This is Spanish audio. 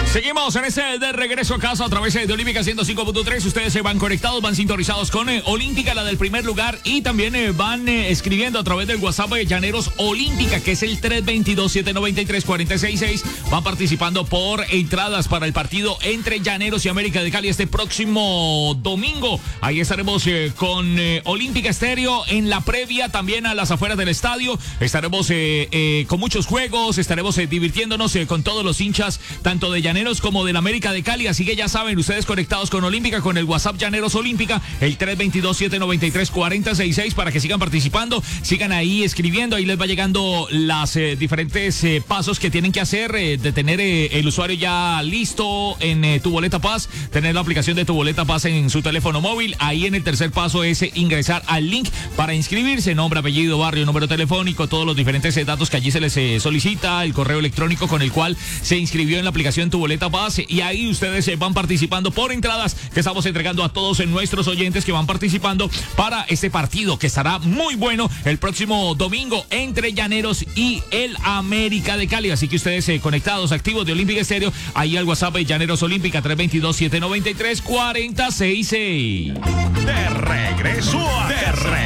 Seguimos en este de regreso a casa a través de Olímpica 105.3. Ustedes se van conectados, van sintonizados con Olímpica, la del primer lugar, y también van escribiendo a través del WhatsApp de Llaneros Olímpica, que es el 322-793-466. Van participando por entradas para el partido entre Llaneros y América de Cali este próximo domingo. Ahí estaremos con Olímpica Estéreo en la previa, también a las afueras del estadio. Estaremos con muchos juegos, estaremos divirtiéndonos con todos los hinchas, tanto de Llaneros como del América de Cali, así que ya saben, ustedes conectados con Olímpica, con el WhatsApp Llaneros Olímpica, el 322-793-4066, para que sigan participando, sigan ahí escribiendo, ahí les va llegando las diferentes pasos que tienen que hacer, de tener el usuario ya listo en Tu Boleta Paz, tener la aplicación de Tu Boleta Paz en su teléfono móvil. Ahí en el tercer paso es ingresar al link para inscribirse, nombre, apellido, barrio, número telefónico, todos los diferentes datos que allí se les solicita, el correo electrónico con el cual se inscribió en la aplicación Tu Boleta Paz, y ahí ustedes van participando por entradas que estamos entregando a todos nuestros oyentes que van participando para este partido que estará muy bueno el próximo domingo entre Llaneros y el América de Cali. Así que ustedes conectados, activos de Olímpica Estéreo, ahí al WhatsApp de Llaneros Olímpica 322-793-4066. De regreso a casa.